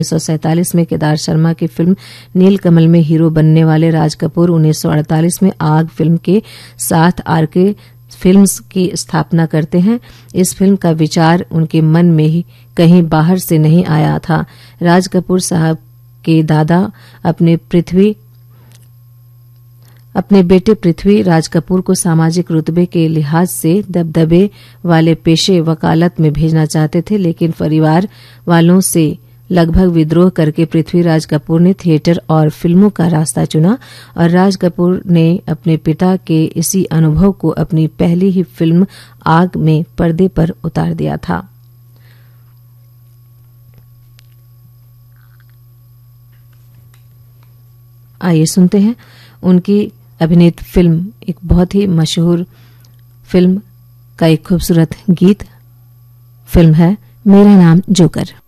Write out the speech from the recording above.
1947 में केदार शर्मा की फिल्म नीलकमल में हीरो बनने वाले राज कपूर 1948 में आग फिल्म के साथ आरके फिल्म्स की स्थापना करते हैं। इस फिल्म का विचार उनके मन में ही कहीं बाहर से नहीं आया था। राज कपूर साहब के दादा अपने बेटे पृथ्वी राज कपूर को सामाजिक रुतबे के लिहाज से दबदबे वाले पेशे वकालत में भेजना चाहते थे, लेकिन परिवार वालों से लगभग विद्रोह करके पृथ्वीराज कपूर ने थिएटर और फिल्मों का रास्ता चुना और राज कपूर ने अपने पिता के इसी अनुभव को अपनी पहली ही फिल्म आग में पर्दे पर उतार दिया था। आइए सुनते हैं उनकी अभिनीत फिल्म, एक बहुत ही मशहूर फिल्म का एक खूबसूरत गीत। फिल्म है मेरा नाम जोकर।